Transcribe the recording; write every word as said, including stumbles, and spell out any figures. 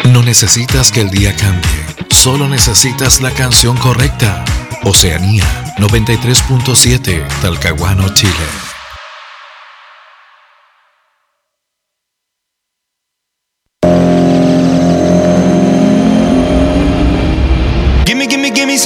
No necesitas que el día cambie, solo necesitas la canción correcta. Oceanía noventa y tres punto siete, Talcahuano, Chile.